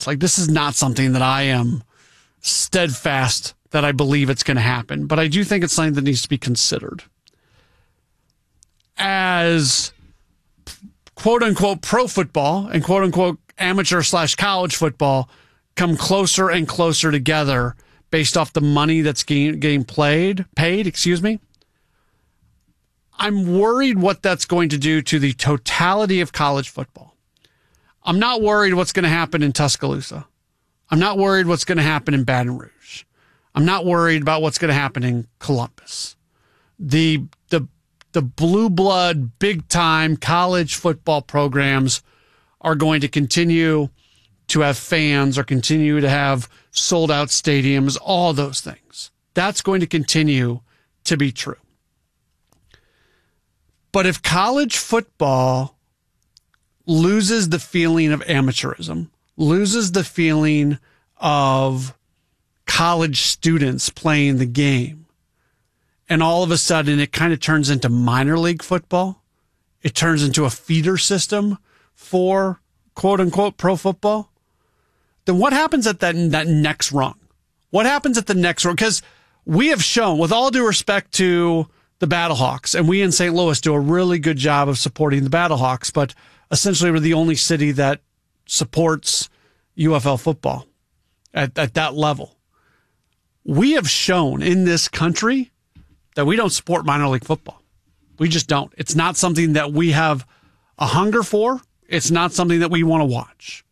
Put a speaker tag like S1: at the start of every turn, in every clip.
S1: It's like, this is not something that I am steadfast that I believe it's going to happen, but I do think it's something that needs to be considered. As quote unquote pro football and quote unquote amateur / college football come closer and closer together based off the money that's getting paid, I'm worried what that's going to do to the totality of college football. I'm not worried what's going to happen in Tuscaloosa. I'm not worried what's going to happen in Baton Rouge. I'm not worried about what's going to happen in Columbus. The blue blood, big time college football programs are going to continue to have fans or continue to have sold out stadiums, all those things. That's going to continue to be true. But if college football loses the feeling of amateurism, loses the feeling of college students playing the game, and all of a sudden it kind of turns into minor league football, it turns into a feeder system for quote unquote pro football, then what happens at that next rung? What happens at the next rung? Because we have shown, with all due respect to the Battlehawks, and we in St. Louis do a really good job of supporting the Battlehawks, but essentially we're the only city that supports UFL football at that level. We have shown in this country that we don't support minor league football. We just don't. It's not something that we have a hunger for. It's not something that we want to watch.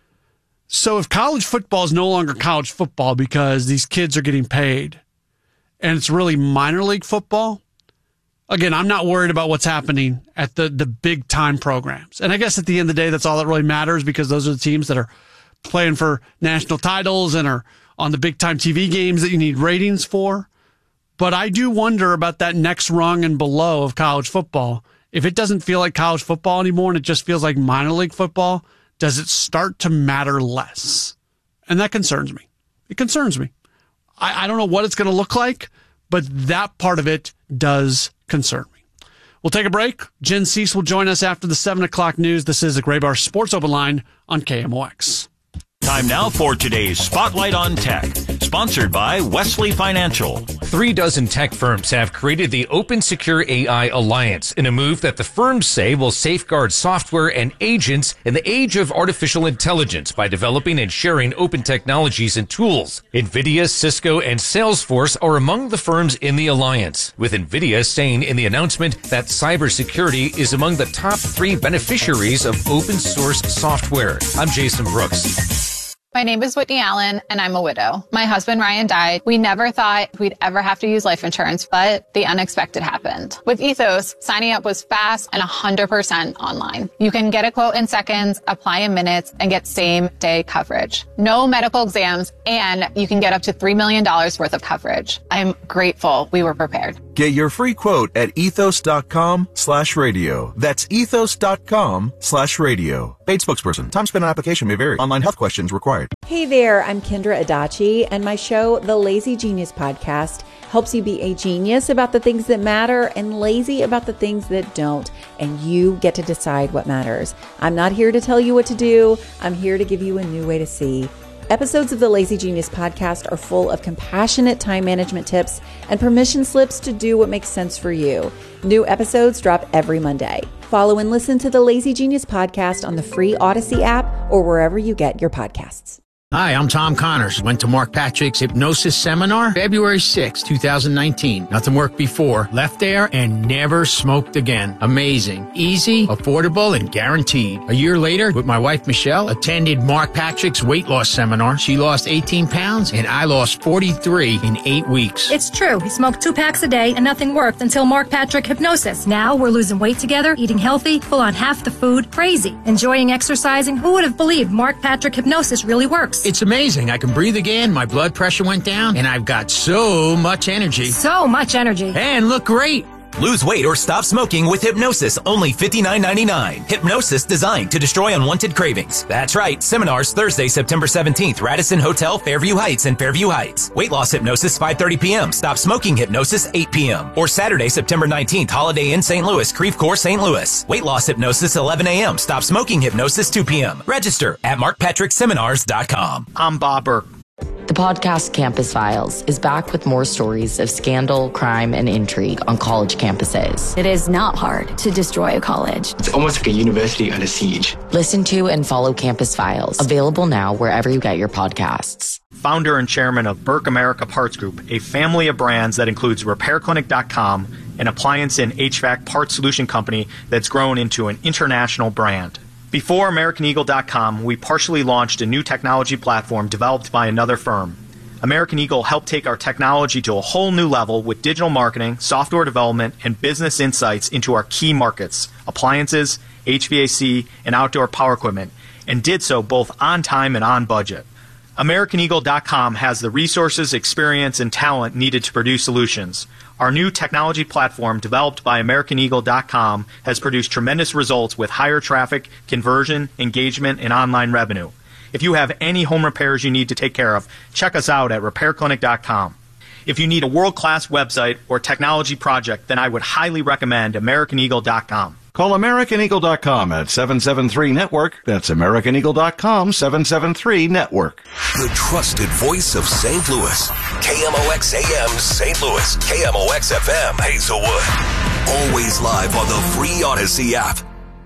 S1: So if college football is no longer college football because these kids are getting paid and it's really minor league football, again, I'm not worried about what's happening at the big time programs. And I guess at the end of the day, that's all that really matters, because those are the teams that are playing for national titles and are on the big time TV games that you need ratings for. But I do wonder about that next rung and below of college football. If it doesn't feel like college football anymore and it just feels like minor league football, does it start to matter less? And that concerns me. It concerns me. I don't know what it's going to look like, but that part of it does concern me. We'll take a break. Jen Cease will join us after the 7 o'clock news. This is the Graybar Sports Open Line on KMOX.
S2: Time now for today's Spotlight on Tech, sponsored by Wesley Financial.
S3: 36 tech firms have created the Open Secure AI Alliance in a move that the firms say will safeguard software and agents in the age of artificial intelligence by developing and sharing open technologies and tools. NVIDIA, Cisco, and Salesforce are among the firms in the alliance, with NVIDIA saying in the announcement that cybersecurity is among the top 3 beneficiaries of open source software. I'm Jason Brooks.
S4: My name is Whitney Allen, and I'm a widow. My husband, Ryan, died. We never thought we'd ever have to use life insurance, but the unexpected happened. With Ethos, signing up was fast and 100% online. You can get a quote in seconds, apply in minutes, and get same-day coverage. No medical exams, and you can get up to $3 million worth of coverage. I'm grateful we were prepared.
S5: Get your free quote at ethos.com/radio. That's ethos.com/radio. Paid spokesperson. Time spent on application may vary. Online health questions required.
S6: Hey there, I'm Kendra Adachi, and my show, The Lazy Genius Podcast, helps you be a genius about the things that matter and lazy about the things that don't, and you get to decide what matters. I'm not here to tell you what to do. I'm here to give you a new way to see. Episodes of the Lazy Genius Podcast are full of compassionate time management tips and permission slips to do what makes sense for you. New episodes drop every Monday. Follow and listen to the Lazy Genius Podcast on the free Odyssey app or wherever you get your podcasts.
S7: Hi, I'm Tom Connors. Went to Mark Patrick's hypnosis seminar February 6, 2019. Nothing worked before. Left there and never smoked again. Amazing. Easy, affordable, and guaranteed. A year later, with my wife Michelle, attended Mark Patrick's weight loss seminar. She lost 18 pounds and I lost 43 in 8 weeks.
S8: It's true. He smoked 2 packs a day and nothing worked until Mark Patrick Hypnosis. Now we're losing weight together, eating healthy, full on half the food, crazy. Enjoying exercising. Who would have believed Mark Patrick Hypnosis really works?
S7: It's amazing. I can breathe again, my blood pressure went down, and I've got so much energy.
S8: So much energy.
S7: And look great.
S9: Lose weight or stop smoking with Hypnosis, only $59.99. Hypnosis designed to destroy unwanted cravings. That's right. Seminars Thursday, September 17th, Radisson Hotel, Fairview Heights and Fairview Heights. Weight loss hypnosis, 5:30 p.m. Stop smoking hypnosis, 8 p.m. Or Saturday, September 19th, Holiday Inn St. Louis, Creve Coeur, St. Louis. Weight loss hypnosis, 11 a.m. Stop smoking hypnosis, 2 p.m. Register at markpatrickseminars.com.
S10: I'm Bob Burke.
S11: The podcast Campus Files is back with more stories of scandal, crime, and intrigue on college campuses.
S12: It is not hard to destroy a college.
S13: It's almost like a university under siege.
S11: Listen to and follow Campus Files, available now wherever you get your podcasts.
S10: Founder and chairman of Burke America Parts Group, a family of brands that includes RepairClinic.com, an appliance and HVAC parts solution company that's grown into an international brand. Before AmericanEagle.com, we partially launched a new technology platform developed by another firm. American Eagle helped take our technology to a whole new level with digital marketing, software development, and business insights into our key markets, appliances, HVAC, and outdoor power equipment, and did so both on time and on budget. AmericanEagle.com has the resources, experience, and talent needed to produce solutions. Our new technology platform, developed by AmericanEagle.com, has produced tremendous results with higher traffic, conversion, engagement, and online revenue. If you have any home repairs you need to take care of, check us out at RepairClinic.com. If you need a world-class website or technology project, then I would highly recommend AmericanEagle.com.
S14: Call AmericanEagle.com at 773-NETWORK. That's AmericanEagle.com, 773-NETWORK.
S15: The trusted voice of St. Louis. KMOX AM St. Louis. KMOX FM Hazelwood. Always live on the free Odyssey app.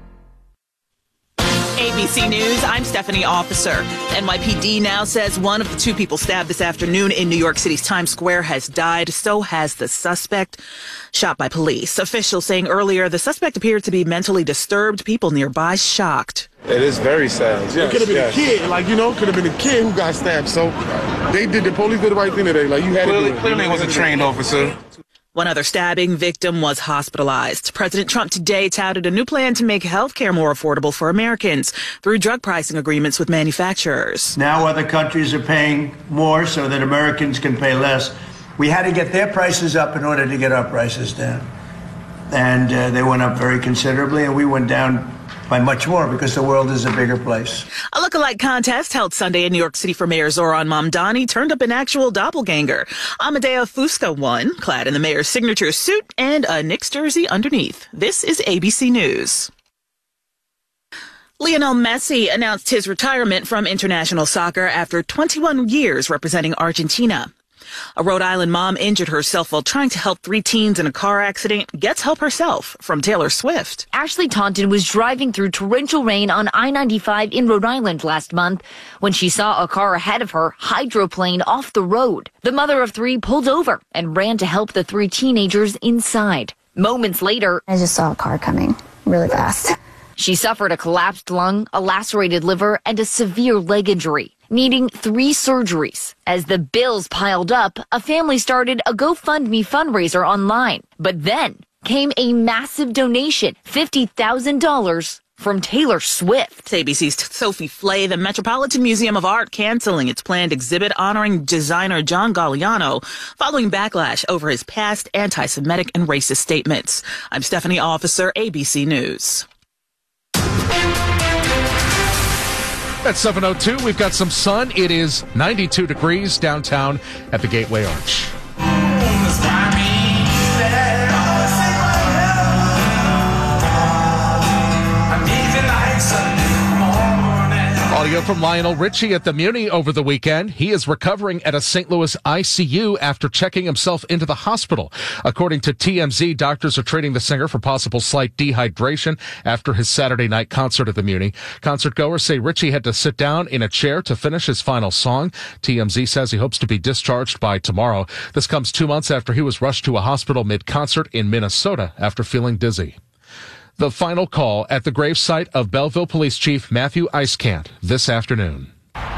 S16: ABC News, I'm Stephanie Officer. NYPD now says one of the two people stabbed this afternoon in New York City's Times Square has died. So has the suspect, shot by police. Officials saying earlier the suspect appeared to be mentally disturbed. People nearby shocked.
S17: It is very sad. Yes, it could have been a kid, could have been a kid who got stabbed. So the police did the right thing today. Like, you had to do it.
S18: Clearly it was a trained officer.
S16: One other stabbing victim was hospitalized. President Trump today touted a new plan to make health care more affordable for Americans through drug pricing agreements with manufacturers.
S19: Now other countries are paying more so that Americans can pay less. We had to get their prices up in order to get our prices down. And they went up very considerably, and we went down by much more because the world is a bigger place.
S16: A lookalike contest held Sunday in New York City for Mayor Zoran Mamdani turned up an actual doppelganger. Amadeo Fusca won, clad in the mayor's signature suit and a Knicks jersey underneath. This is ABC News. Lionel Messi announced his retirement from international soccer after 21 years representing Argentina. A Rhode Island mom injured herself while trying to help 3 teens in a car accident gets help herself from Taylor Swift.
S20: Ashley Taunton was driving through torrential rain on I-95 in Rhode Island last month when she saw a car ahead of her hydroplane off the road. The mother of 3 pulled over and ran to help the 3 teenagers inside. Moments later,
S12: I just saw a car coming really fast.
S20: She suffered a collapsed lung, a lacerated liver, and a severe leg injury, needing 3 surgeries. As the bills piled up, a family started a GoFundMe fundraiser online. But then came a massive donation, $50,000 from Taylor Swift.
S16: ABC's Sophie Flay, the Metropolitan Museum of Art canceling its planned exhibit honoring designer John Galliano following backlash over his past anti-Semitic and racist statements. I'm Stephanie Officer, ABC News.
S21: At 7:02, we've got some sun. It is 92 degrees downtown at the Gateway Arch. Audio from Lionel Richie at the Muni over the weekend. He is recovering at a St. Louis ICU after checking himself into the hospital. According to TMZ, doctors are treating the singer for possible slight dehydration after his Saturday night concert at the Muni. Concert goers say Richie had to sit down in a chair to finish his final song. TMZ says he hopes to be discharged by tomorrow. This comes 2 months after he was rushed to a hospital mid-concert in Minnesota after feeling dizzy. The final call at the gravesite of Belleville Police Chief Matthew Eiskant this afternoon.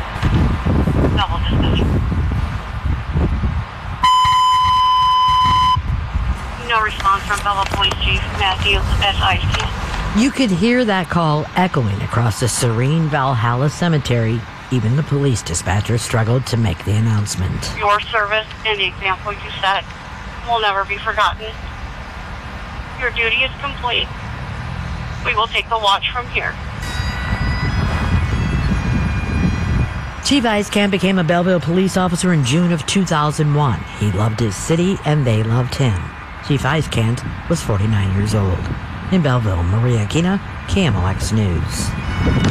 S22: No response from Belleville Police Chief Matthew S. Eiskant.
S23: You could hear that call echoing across the serene Valhalla Cemetery. Even the police dispatcher struggled to make the announcement.
S22: Your service and the example you set will never be forgotten. Your duty is complete. We will take the watch from here.
S23: Chief Eiskamp became a Belleville police officer in June of 2001. He loved his city, and they loved him. Chief Eiskamp was 49 years old. In Belleville, Maria Aquina, KMOX News.